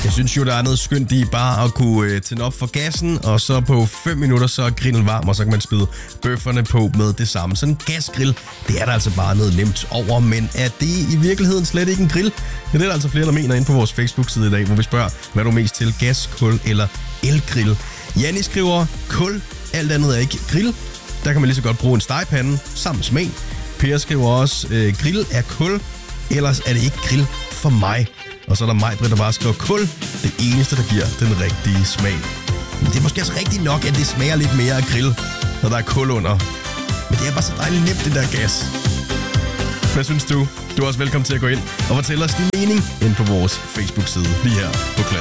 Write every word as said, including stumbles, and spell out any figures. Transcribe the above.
Jeg synes jo, der er noget skønt i bare at kunne øh, tænde op for gassen, og så på fem minutter, så er grillen varm, og så kan man spide bøfferne på med det samme. Sådan en gasgrill, det er der altså bare noget nemt over, men er det i virkeligheden slet ikke en grill? Ja, det er der altså flere, der mener inde på vores Facebook-side i dag, hvor vi spørger, hvad er du mest til, gas, kul eller elgrill? Janni skriver, kul, alt andet er ikke grill. Der kan man lige så godt bruge en stegepande, samme smag. Per skriver også, øh, grill er kul, ellers er det ikke grill for mig. Og så er der mig, der bare skriver, kul, det eneste, der giver den rigtige smag. Men det er måske også rigtigt nok, at det smager lidt mere af grill, når der er kul under. Men det er bare så dejligt nemt, det der gas. Hvad synes du? Du er også velkommen til at gå ind og fortælle os din mening ind på vores Facebook-side lige her på Klasse.